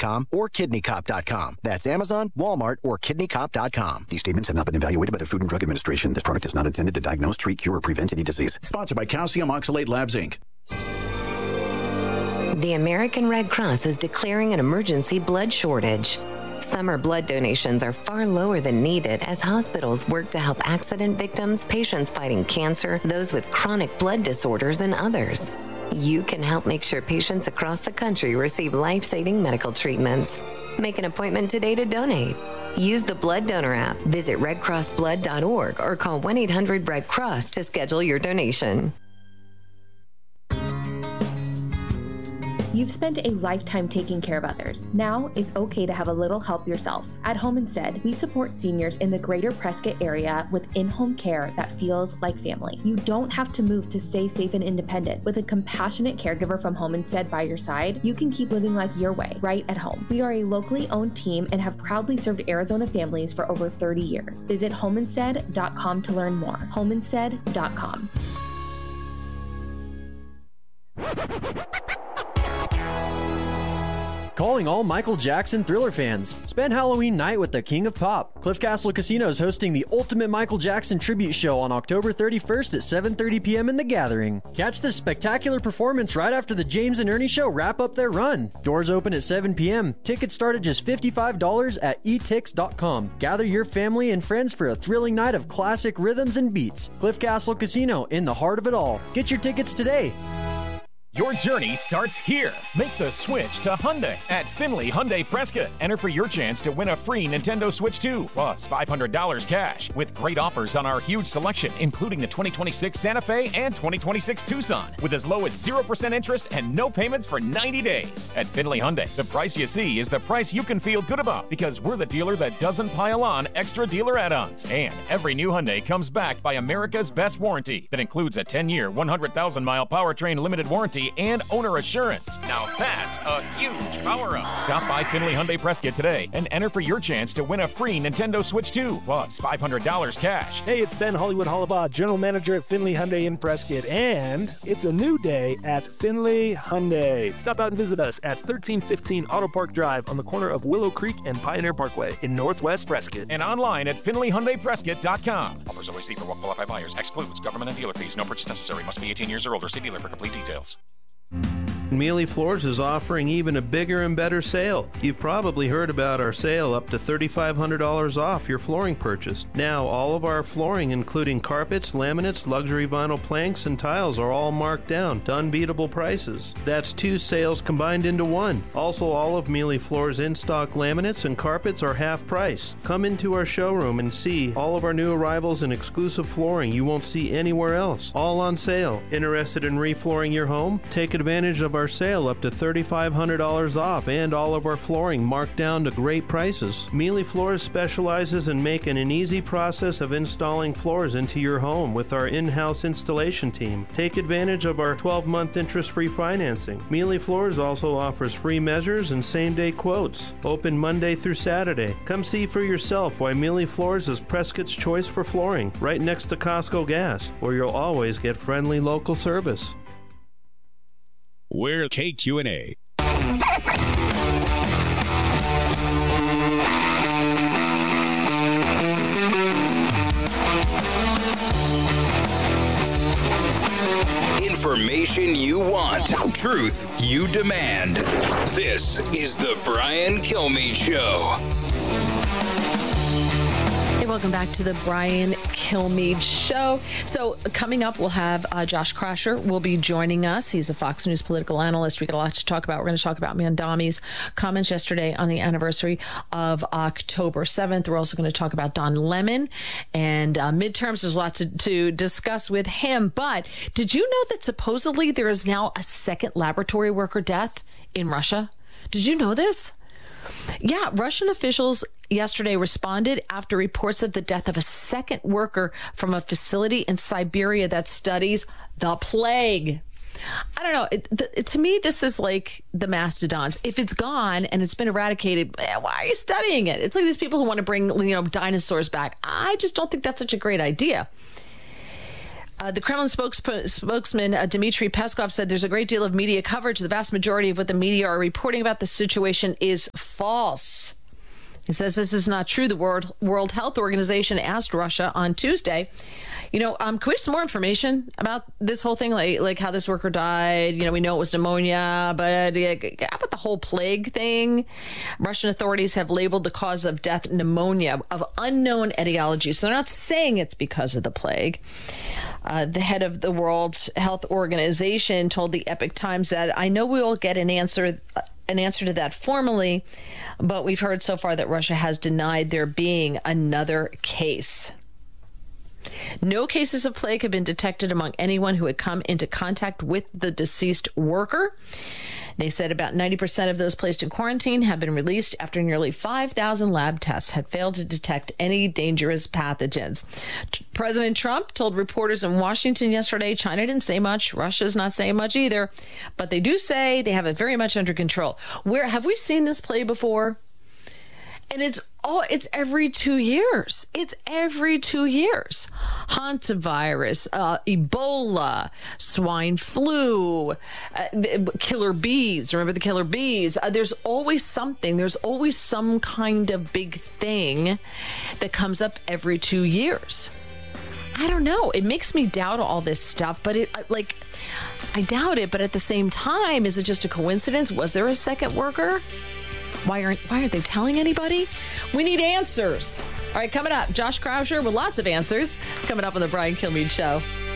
AmazonKidneyCop.com or KidneyCop.com. That's Amazon, Walmart, or KidneyCop.com. These statements have not been evaluated by the Food and Drug Administration. This product is not intended to diagnose, treat, cure, or prevent any disease. Sponsored by Calcium Oxalate Labs, Inc. The American Red Cross is declaring an emergency blood shortage. Summer blood donations are far lower than needed as hospitals work to help accident victims, patients fighting cancer, those with chronic blood disorders, and others. You can help make sure patients across the country receive life-saving medical treatments. Make an appointment today to donate. Use the Blood Donor app, visit redcrossblood.org, or call 1-800-RED-CROSS to schedule your donation. You've spent a lifetime taking care of others. Now it's okay to have a little help yourself. At Home Instead, we support seniors in the greater Prescott area with in-home care that feels like family. You don't have to move to stay safe and independent. With a compassionate caregiver from Home Instead by your side, you can keep living life your way, right at home. We are a locally owned team and have proudly served Arizona families for over 30 years. Visit homeinstead.com to learn more. homeinstead.com. Calling all Michael Jackson Thriller fans. Spend Halloween night with the King of Pop. Cliff Castle Casino is hosting the Ultimate Michael Jackson Tribute Show on October 31st at 7:30 p.m. in The Gathering. Catch this spectacular performance right after the James and Ernie Show wrap up their run. Doors open at 7 p.m. Tickets start at just $55 at etix.com. Gather your family and friends for a thrilling night of classic rhythms and beats. Cliff Castle Casino, in the heart of it all. Get your tickets today. Your journey starts here. Make the switch to Hyundai at Findlay Hyundai Prescott. Enter for your chance to win a free Nintendo Switch 2 plus $500 cash with great offers on our huge selection, including the 2026 Santa Fe and 2026 Tucson, with as low as 0% interest and no payments for 90 days. At Findlay Hyundai, the price you see is the price you can feel good about because we're the dealer that doesn't pile on extra dealer add-ons. And every new Hyundai comes backed by America's best warranty that includes a 10-year, 100,000-mile powertrain limited warranty and owner assurance. Now that's a huge power-up. Stop by Findlay Hyundai Prescott today and enter for your chance to win a free Nintendo Switch 2 plus $500 cash. Hey, it's Ben Hollywood Hollabaugh, General Manager at Findlay Hyundai in Prescott, and it's a new day at Findlay Hyundai. Stop out and visit us at 1315 Auto Park Drive on the corner of Willow Creek and Pioneer Parkway in Northwest Prescott. And online at FindlayHyundaiPrescott.com. Offers always see for well-qualified buyers. Excludes government and dealer fees. No purchase necessary. Must be 18 years or older. See dealer for complete details. Mealy Floors is offering even a bigger and better sale. You've probably heard about our sale up to $3,500 off your flooring purchase. Now, all of our flooring, including carpets, laminates, luxury vinyl planks, and tiles, are all marked down to unbeatable prices. That's two sales combined into one. Also, all of Mealy Floors' in-stock laminates and carpets are half price. Come into our showroom and see all of our new arrivals and exclusive flooring you won't see anywhere else. All on sale. Interested in reflooring your home? Take advantage of our sale up to $3,500 off and all of our flooring marked down to great prices. Mealy Floors specializes in making an easy process of installing floors into your home with our in-house installation team. Take advantage of our 12-month interest-free financing. Mealy Floors also offers free measures and same-day quotes. Open Monday through Saturday. Come see for yourself why Mealy Floors is Prescott's choice for flooring, right next to Costco Gas, where you'll always get friendly local service. We're KQNA. Information you want, truth you demand. This is the Brian Kilmeade Show. Hey, welcome back to the Brian Kilmeade Show. So coming up, we'll have Josh Crasher will be joining us. He's a Fox News political analyst. We got a lot to talk about. We're going to talk about Mamdani's comments yesterday on the anniversary of October 7th. We're also going to talk about Don Lemon and midterms. There's a lot to discuss with him. But did you know that supposedly there is now a second laboratory worker death in Russia? Did you know this? Yeah, Russian officials yesterday responded after reports of the death of a second worker from a facility in Siberia that studies the plague. I don't know. To me, this is like the mastodons. If it's gone and it's been eradicated, why are you studying it? It's like these people who want to bring, dinosaurs back. I just don't think that's such a great idea. The Kremlin spokesman Dmitry Peskov said there's a great deal of media coverage. The vast majority of what the media are reporting about the situation is false. He says this is not true. The World Health Organization asked Russia on Tuesday, can we have some more information about this whole thing, like how this worker died? We know it was pneumonia, but how about the whole plague thing? Russian authorities have labeled the cause of death pneumonia of unknown etiology. So they're not saying it's because of the plague. The head of the World Health Organization told the Epoch Times that, I know we will get an answer to that formally, but we've heard so far that Russia has denied there being another case. No cases of plague have been detected among anyone who had come into contact with the deceased worker. They said about 90% of those placed in quarantine have been released after nearly 5,000 lab tests had failed to detect any dangerous pathogens. President Trump told reporters in Washington yesterday China didn't say much, Russia's not saying much either, but they do say they have it very much under control. Where have we seen this play before? And it's every 2 years. It's every 2 years. Hantavirus, Ebola, swine flu, killer bees. Remember the killer bees? There's always something. There's always some kind of big thing that comes up every 2 years. I don't know. It makes me doubt all this stuff, but I doubt it. But at the same time, is it just a coincidence? Was there a second worker? Why aren't they telling anybody? We need answers. All right, coming up, Josh Krausher with lots of answers. It's coming up on the Brian Kilmeade Show.